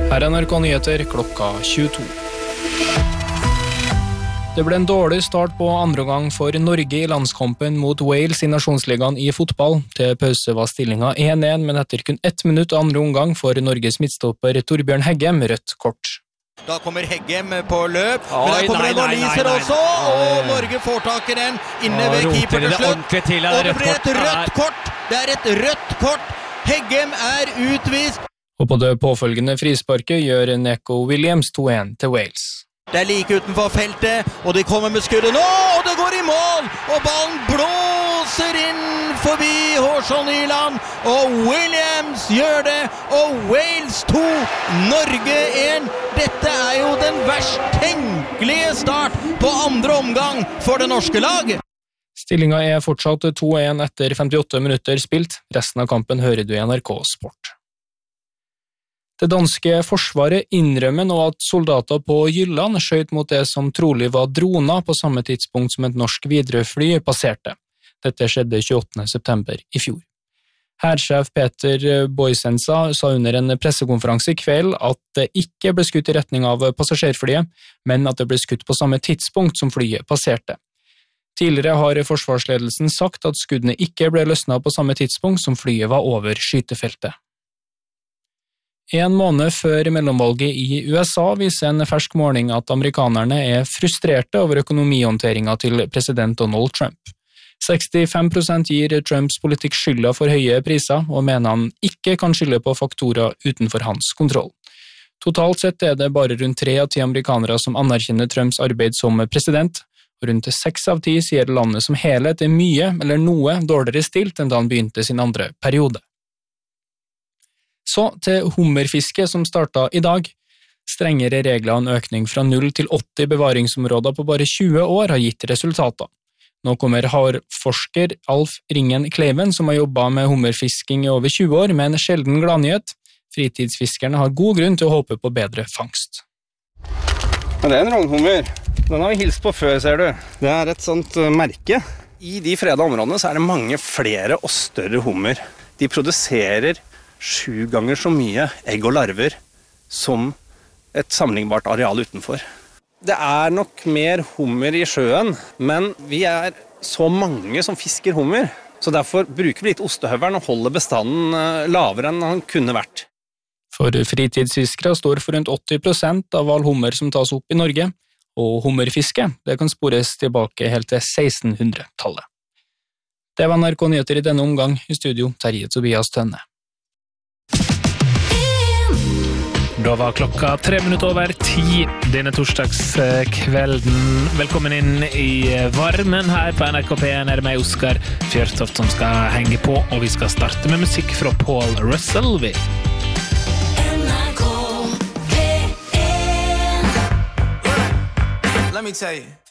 Her NRK Nyheter klokka 22. Det ble en dårlig start på andre gang for Norge i landskampen mot Wales i Nasjonsligaen i fotball. Til pause var stillingen 1-1, men etter kun 1 minutt andre omgang for Norges midtstopper Torbjørn Heggem rødt kort. Da kommer Heggem på løp, men der kommer en Walliser også, og Norge får tak i den inne ved keeper til slutt. Og det blir et rødt kort, det er et rødt kort. Heggem er utvist. Og på det påfølgende frisparket gjør Neco Williams 2-1 til Wales. Det er like utenfor feltet, og de kommer med skuddet nå, og det går i mål, og ballen blåser inn forbi Hårsson Nyland, og Williams gjør det, og Wales 2, Norge 1. Dette er jo den verst tenkelige start på andre omgang for det norske lag. Stillingen er fortsatt 2-1 etter 58 minutter spilt. Resten av kampen hører du i NRK Sport. Det danske forsvaret innrømmer nå at soldater på Jylland skjøt mot det som trolig var droner på samme tidspunkt som et norsk Widerøe-fly passerte. Dette skjedde 28. september i fjor. Hærsjef Peter Boysensa sa under en pressekonferanse i kveld at det ikke ble skutt i retning av passasjerflyet, men at det ble skutt på samme tidspunkt som flyet passerte. Tidligere har forsvarsledelsen sagt at skuddene ikke ble løsnet på samme tidspunkt som flyet var over skytefeltet. En måned før mellomvalget i USA viser en fersk måling at amerikanerne er frustrerte over økonomihåndteringen til president Donald Trump. 65% gir Trumps politikk skylda for høye priser, og mener han ikke kan skylde på faktorer utenfor hans kontroll. Totalt sett er det bare rundt 3 av 10 amerikanere som anerkjenner Trumps arbeid som president, og rundt 6 av 10 sier landet som helhet er mye eller noe dårligere stilt enn da han begynte sin andre periode. Så til hummerfiske som startet i dag. Strengere regler og en økning fra 0 til 80 bevaringsområder på bare 20 år har gitt resultater. Nå kommer havforsker Alf Ringen Kleiven, som har jobbet med hummerfisking i over 20 år, med en sjelden gladnyhet. Fritidsfiskerne har god grunn til å håpe på bedre fangst. Det er en rognhummer. Den har vi hilst på før, ser du. Det er et sånt merke. I de fredede områdene så er det mange flere og større hummer. De produserer 7 ganger så mye egg og larver som et sammenlignbart areal utenfor. Det er nok mer hummer i sjøen, men vi er så mange som fisker hummer, så derfor bruker vi litt ostehøveren og holder bestanden lavere enn den kunne vært. For fritidsfiskere står for rundt 80% av all hummer som tas opp i Norge, og hummerfiske det kan spores tilbake helt til 1600-tallet. Det var NRK Nyheter i denne omgang. I studio Terje Tobias Tønne. Da var klokka 10:03 denne torsdagskvelden. Velkommen inn i varmen her på NRK P1. Er det meg, Oskar Fjørtoft, som skal henge på, og vi skal starte med musikk fra Paul Russell. NRK P1. Let me tell you.